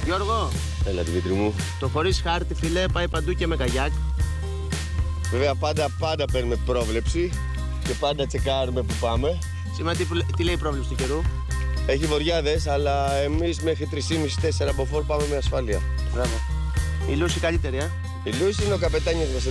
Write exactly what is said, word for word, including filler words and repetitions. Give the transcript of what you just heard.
Γιώργο. Έλα, Δημήτρη μου. Το χωρίς χάρτη, φιλέ, πάει παντού και με καγιάκ. Βέβαια, πάντα, πάντα παίρνουμε πρόβλεψη και πάντα τσεκάρουμε που πάμε. Σήμερα τι, τι λέει η πρόβλεψη του καιρού? Έχει βοριάδες, αλλά εμείς μέχρι τρεις και μισή τέσσερα μποφόρ πάμε με ασφάλεια. Μπράβο. Η Λούση καλύτερη, ε. Η Λούση είναι ο καπετάνιος μας.